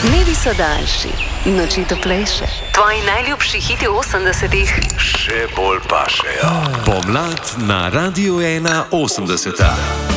Dnevi so daljši, noči toplejše. Tvoji najljubši hiti 80-ih še bolj pašejo. Pomlad na Radiu 1 80.